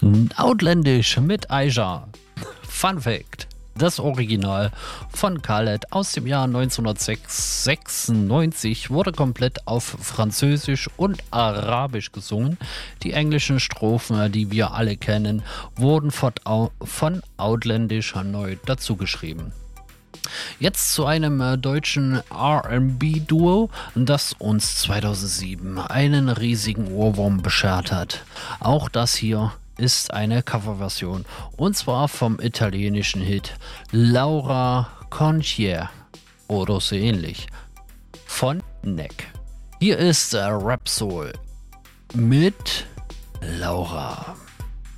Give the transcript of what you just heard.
Outlandish mit Aisha. Fun Fact: Das Original von Khaled aus dem Jahr 1996 wurde komplett auf Französisch und Arabisch gesungen. Die englischen Strophen, die wir alle kennen, wurden von Outlandish neu dazugeschrieben. Jetzt zu einem deutschen R&B-Duo, das uns 2007 einen riesigen Ohrwurm beschert hat. Auch das hier ist eine Coverversion, und zwar vom italienischen Hit Laura Concier oder so ähnlich von Neck. Hier ist Rap Soul mit Laura.